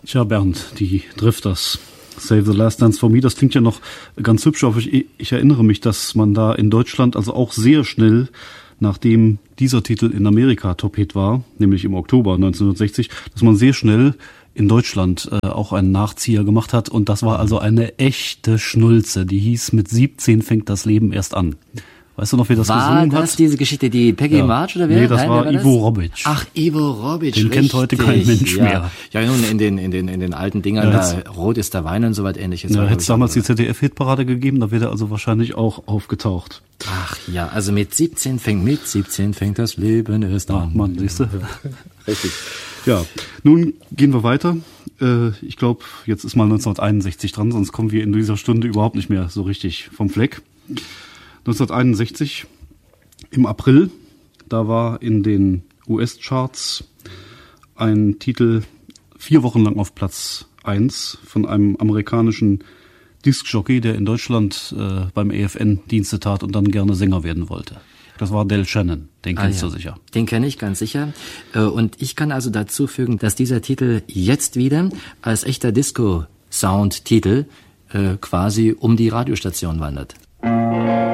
Tja, Bernd, die Drifters. Save the Last Dance for Me, das klingt ja noch ganz hübsch, aber ich erinnere mich, dass man da in Deutschland also auch sehr schnell, nachdem dieser Titel in Amerika Top-Hit war, nämlich im Oktober 1960, dass man sehr schnell in Deutschland auch einen Nachzieher gemacht hat und das war also eine echte Schnulze, die hieß „Mit 17 fängt das Leben erst an". Weißt du noch, wer das gesungen hat? War das diese Geschichte, die Peggy March oder wer? Nee, das war Ivo Robic. Ach, Ivo Robic. Den kennt heute kein Mensch mehr. Ja, nun in den alten Dingern, da Rot ist der Wein und so was Ähnliches. Ja, hätte es damals die ZDF-Hitparade gegeben, da wäre er also wahrscheinlich auch aufgetaucht. Ach ja, also mit 17 fängt das Leben erst an. Ach Mann, siehst du? Richtig. Ja, nun gehen wir weiter. Ich glaube, jetzt ist mal 1961 dran, sonst kommen wir in dieser Stunde überhaupt nicht mehr so richtig vom Fleck. 1961 im April, da war in den US-Charts ein Titel 4 Wochen lang auf Platz 1 von einem amerikanischen Diskjockey, der in Deutschland beim EFN Dienste tat und dann gerne Sänger werden wollte. Das war Del Shannon, den kennst du sicher. Den kenne ich ganz sicher. Und ich kann also dazu fügen, dass dieser Titel jetzt wieder als echter Disco-Sound-Titel quasi um die Radiostation wandert.